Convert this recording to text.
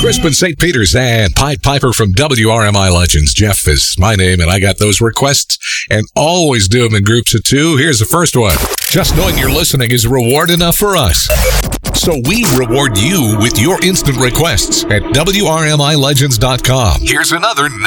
Crispin St. Peter's and Pied Piper from WRMI Legends. Jeff is my name, and I got those requests and always do them in groups of two. Here's the first one. Just knowing you're listening is reward enough for us. So we reward you with your instant requests at WRMILegends.com. Here's another